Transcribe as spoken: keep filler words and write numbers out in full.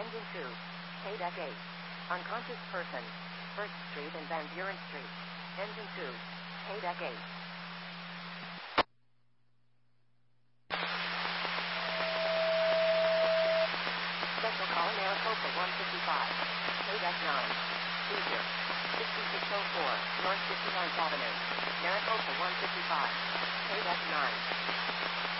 Engine two. K-Deck eight. Unconscious person. First Street and Van Buren Street. Engine two. K-Deck eight. Special call Maricopa one fifty-five. K-Deck nine. Seizure. sixty-six oh four North fifty-ninth Avenue. Maricopa one fifty-five. K-Deck nine.